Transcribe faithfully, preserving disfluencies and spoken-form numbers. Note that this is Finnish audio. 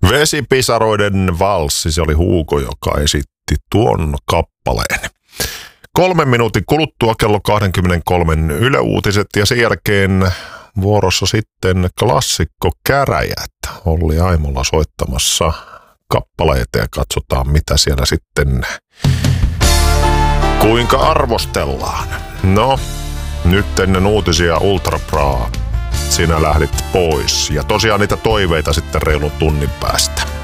Vesipisaroiden valssi, se oli Hugo, joka esitti tuon kappaleen. Kolmen minuutin kuluttua kello kaksikymmentäkolme Yle Uutiset ja sen jälkeen vuorossa sitten klassikko Käräjät. Olli Aimola soittamassa kappaleita ja katsotaan mitä siellä sitten, kuinka arvostellaan. No, nyt ennen uutisia Ultra Bra, sinä lähdit pois. Ja tosiaan niitä toiveita sitten reilun tunnin päästä.